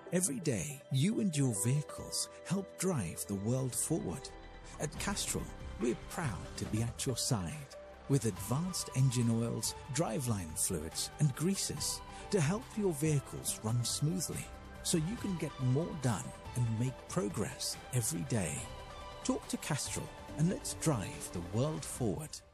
Every day, you and your vehicles help drive the world forward. At Castrol, we're proud to be at your side with advanced engine oils, driveline fluids and greases to help your vehicles run smoothly so you can get more done and make progress every day. Talk to Castrol and let's drive the world forward.